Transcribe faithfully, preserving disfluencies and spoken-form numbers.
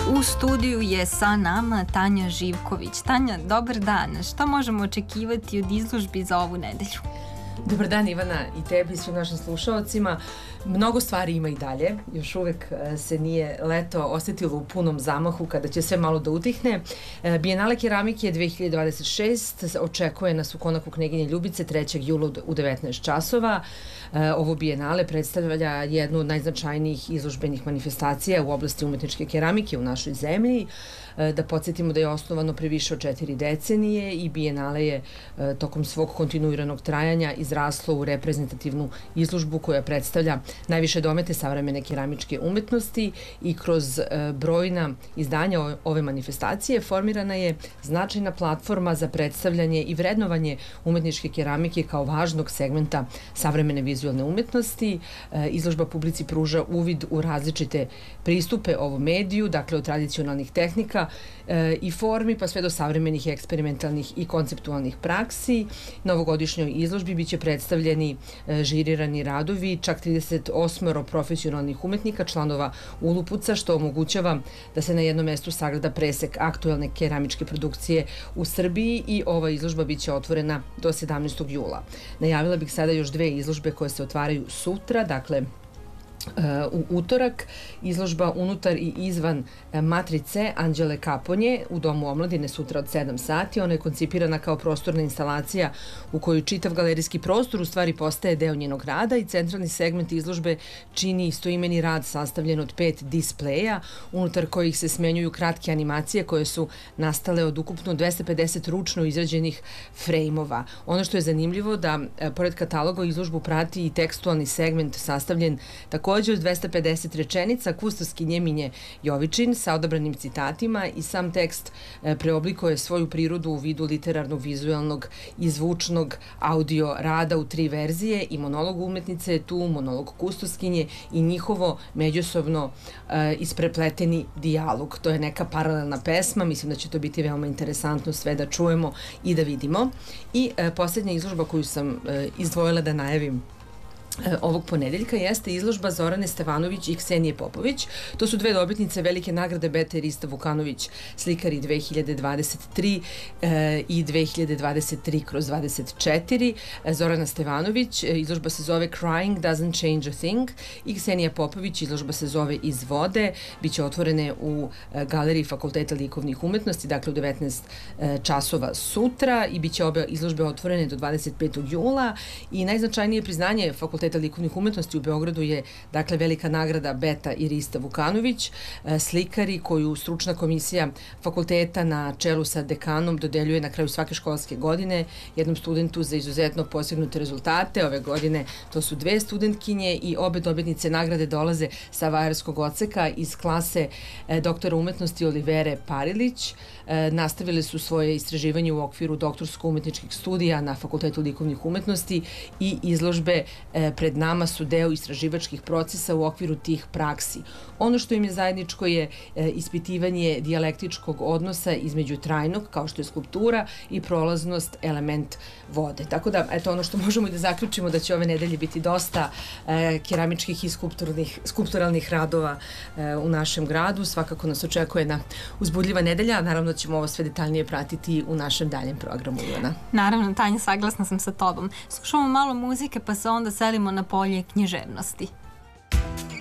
U studiju je sa nama Tanja Živković. Tanja, dobar dan. Šta možemo očekivati od izložbi za ovu nedelju? Dobar dan Ivana i tebi i svim našim slušaocima. Mnogo stvari ima i dalje. Još uvek se nije leto osetilo u punom zamahu kada će sve malo da utihne. Bijenale keramike dve hiljade dvadeset šeste očekuje nas u konaku Kneginje Ljubice trećeg jula u devetnaest časova. Ovo bijenale predstavlja jednu od najznačajnijih izložbenih manifestacija u oblasti umetničke keramike u našoj zemlji. Da podsjetimo da je osnovano pre više od četiri decenije i bijenale je tokom svog kontinuiranog trajanja izraslo u reprezentativnu izložbu koja predstavlja najviše domete savremene keramičke umetnosti i kroz brojna izdanja ove manifestacije formirana je značajna platforma za predstavljanje i vrednovanje umetničke keramike kao važnog segmenta savremene vizualne umetnosti. Izložba publici pruža uvid u različite pristupe ovom mediju, dakle od tradicionalnih tehnika i formi pa sve do savremenih eksperimentalnih i konceptualnih praksi. Na ovogodišnjoj izložbi biće predstavljeni žirirani radovi čak trideset osam profesionalnih umetnika, članova Ulupuca, što omogućava da se na jednom mestu sagleda presek aktuelne keramičke produkcije u Srbiji i ova izložba biće otvorena do sedamnaestog jula. Najavila bih sada još dve izložbe koje se otvaraju sutra, dakle u utorak, izložba unutar i izvan matrice Anđele Kaponje u Domu omladine sutra od sedam sati. Ona je koncipirana kao prostorna instalacija u kojoj čitav galerijski prostor u stvari postaje deo njenog rada i centralni segment izložbe čini istoimeni rad sastavljen od pet displeja, unutar kojih se smenjuju kratke animacije koje su nastale od ukupno dvesta pedeset ručno izrađenih frejmova. Ono što je zanimljivo da pored kataloga izložbu prati i tekstualni segment sastavljen također od dvesta pedeset rečenica kustoskinje Minje Jovičin sa odabranim citatima i sam tekst preoblikuje svoju prirodu u vidu literarnog, vizualnog i zvučnog audio rada u tri verzije i monolog umetnice je tu, monolog kustoskinje i njihovo međusobno e, isprepleteni dijalog. To je neka paralelna pesma, mislim da će to biti veoma interesantno sve da čujemo i da vidimo. I e, posljednja izložba koju sam e, izdvojila da najavim ovog ponedeljka jeste izložba Zorane Stevanović i Ksenije Popović. To su dve dobitnice velike nagrade Beta i Rista Vukanović slikari dve hiljade dvadeset tri e, i dve hiljade dvadeset tri kroz dvadeset četiri. Zorana Stevanović, izložba se zove Crying Doesn't Change a Thing i Ksenija Popović, izložba se zove Iz vode. Biće otvorene u Galeriji Fakulteta likovnih umetnosti, dakle u devetnaest časova sutra i biće obe izložbe otvorene do dvadeset petog jula i najznačajnije priznanje Fakulteta likovnih umetnosti u Beogradu je dakle velika nagrada Beta i Rista Vukanović, slikari koju stručna komisija fakulteta na čelu sa dekanom dodeljuje na kraju svake školske godine jednom studentu za izuzetno postignute rezultate. Ove godine to su dve studentkinje i obe dobitnice nagrade dolaze sa vajarskog odseka iz klase doktora umetnosti Olivere Parilić. Nastavile su svoje istraživanje u okviru doktorsko-umetničkih studija na Fakultetu likovnih umetnosti i izložbe pred nama su deo istraživačkih procesa u okviru tih praksi. Ono što im je zajedničko je ispitivanje dijalektičkog odnosa između trajnog, kao što je skulptura, i prolaznost element vode. Tako da, eto, ono što možemo i da zaključimo da će ove nedelje biti dosta e, keramičkih i skulpturalnih radova e, u našem gradu. Svakako nas očekuje na uzbudljiva nedelja, naravno ćemo ovo sve detaljnije pratiti u našem daljem programu, Ivana. Naravno, Tanja, saglasna sam sa tobom. Slušamo malo muzike pa se onda selimo na polje književnosti.